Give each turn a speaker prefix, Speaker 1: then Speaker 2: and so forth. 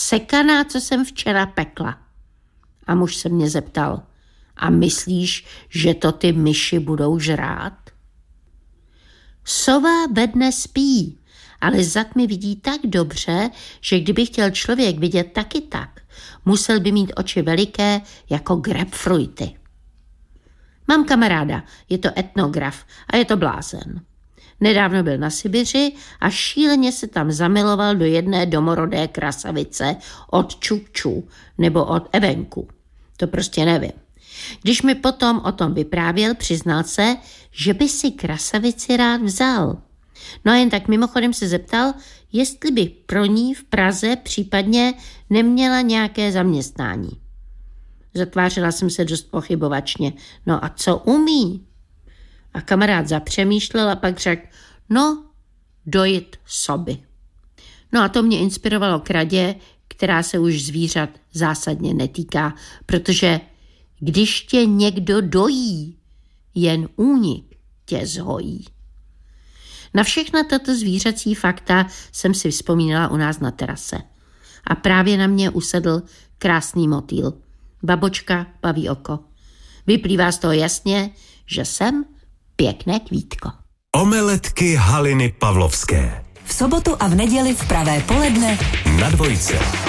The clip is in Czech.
Speaker 1: sekaná, co jsem včera pekla. A muž se mě zeptal, a myslíš, že to ty myši budou žrát? Sova ve dne spí, ale zad mi vidí tak dobře, že kdyby chtěl člověk vidět taky tak, musel by mít oči veliké jako grapefruity. Mám kamaráda, je to etnograf a je to blázen. Nedávno byl na Sibiři a šíleně se tam zamiloval do jedné domorodé krasavice od Čukčů nebo od Evenku. To prostě nevím. Když mi potom o tom vyprávěl, přiznal se, že by si krasavici rád vzal. No a jen tak mimochodem se zeptal, jestli by pro ní v Praze případně neměla nějaké zaměstnání. Zatvářila jsem se dost pochybovačně. No a co umí? A kamarád zapřemýšlel a pak řekl, no, dojit soby. No a to mě inspirovalo k radě, která se už zvířat zásadně netýká, protože když tě někdo dojí, jen únik tě zhojí. Na všechna tato zvířací fakta jsem si vzpomínala u nás na terase. A právě na mě usedl krásný motýl. Babočka baví oko. Vyplývá z toho jasně, že jsem pěkné kvítko.
Speaker 2: Omeletky Haliny Pavlovské.
Speaker 3: V sobotu a v neděli v pravé poledne
Speaker 2: na Dvojce.